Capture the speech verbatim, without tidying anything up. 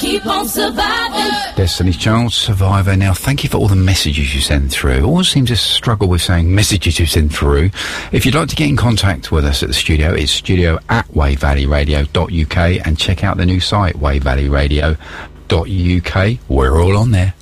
keep on surviving. Destiny's Child, Survivor. Now, thank you for all the messages you send through. Always seem to struggle with saying messages you send through. If you'd like to get in contact with us at the studio, it's studio at wave valley radio dot U K, and check out the new site, wave valley radio dot U K. We're all on there.